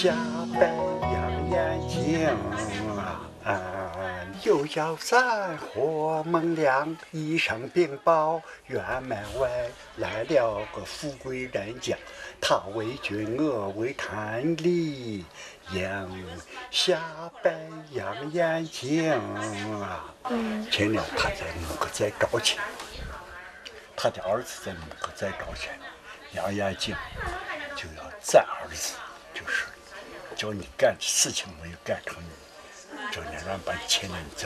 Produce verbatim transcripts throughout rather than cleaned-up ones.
下白羊眼睛啊，又要闪火猛亮，一声禀报辕门外来了个富贵人家，他为君我为贪利，应下白羊眼睛啊。嗯，听了他在门口在高兴，他的儿子在门口在高兴，杨眼睛就要赞儿子，就是叫你干的事情没有干成，叫你让把钱领走。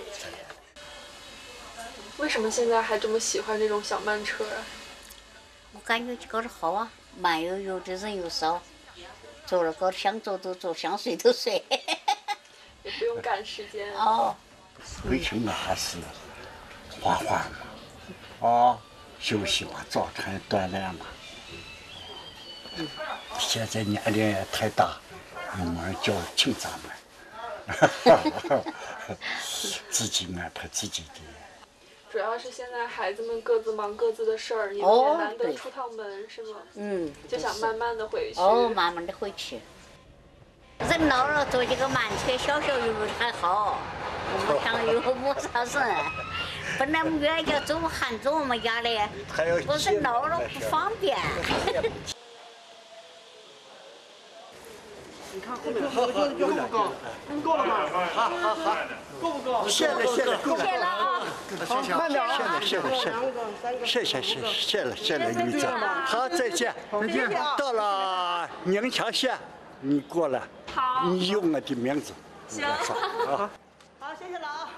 为什么现在还这么喜欢这种小慢车啊？ 我感觉这个是好啊，慢悠悠的人又少，坐了高想坐都坐，想睡都睡。 也不用赶时间。 哦。 回去我还是画画嘛，哦，休息嘛，早晨锻炼嘛。嗯，现在年龄也太大，有没人叫请咱们，自己安排自己的。 主要是现在孩子们各自忙各自的事儿，你们也难得出趟门，是吗？嗯，就想慢慢的回去。 哦，慢慢的回去。人老了坐这个慢车，小小一路还好，我们想有没啥事。本来我们原要走汉走我们家的，不是老了不方便。 你看后面好好够不够？够了吗？好好好，够不够？ 谢了谢了，够了。 谢了啊！ 好，慢点啊！ 谢了谢了谢谢谢谢谢了谢了玉子，好再见再见。 到了宁强县，你过来， 好， 你有我的名字。 行。 好， 好，谢谢了啊。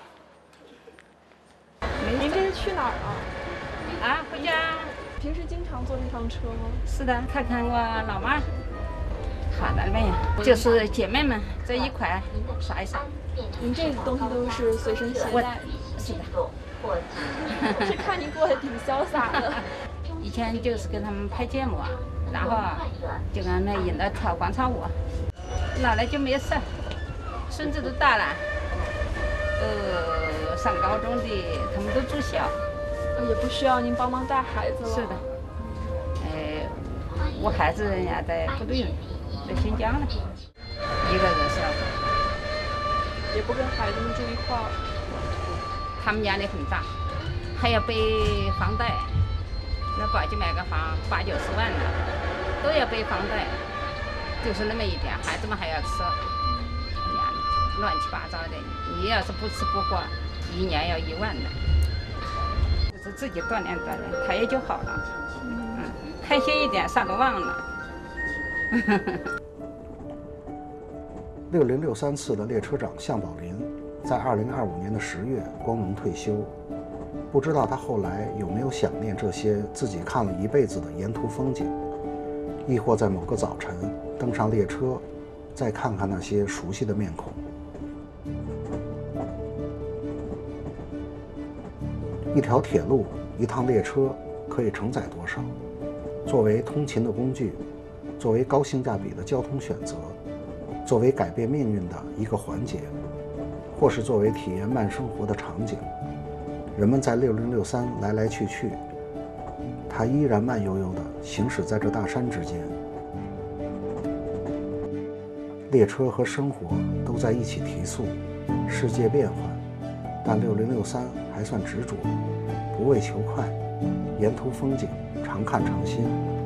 您这是去哪儿啊？ 啊，回家。 平时经常坐这趟车吗？ 是的，看看我老妈。好的呗，就是姐妹们在一块耍一耍。 您这东西都是随身携带的？ 是的。 是看您过得挺潇洒的。 以前就是跟他们拍节目，然后就跟他们引导跳广场舞。老了就没事，孙子都大了，呃，上高中的他们都住校， 也不需要您帮忙带孩子了。 是的，呃，我孩子人家在部队。在新疆呢，一个人生活， 也不跟孩子们住一块儿。 他们压力很大，还要背房贷，那宝鸡买个房八九十万呢，都要背房贷，就是那么一点，孩子们还要吃，哎呀，乱七八糟的。你要是不吃不喝，一年要一万的。就是自己锻炼锻炼，他也就好了。嗯，开心一点，啥都忘了。 六零六三次的列车长向宝林，在二零二五年的十月光荣退休。不知道他后来有没有想念这些自己看了一辈子的沿途风景，亦或在某个早晨登上列车，再看看那些熟悉的面孔。一条铁路，一趟列车可以承载多少？作为通勤的工具，作为高性价比的交通选择，作为改变命运的一个环节，或是作为体验慢生活的场景，人们在六零六三来来去去，它依然慢悠悠地行驶在这大山之间。列车和生活都在一起提速，世界变幻，但六零六三还算执着，不为求快，沿途风景常看常新。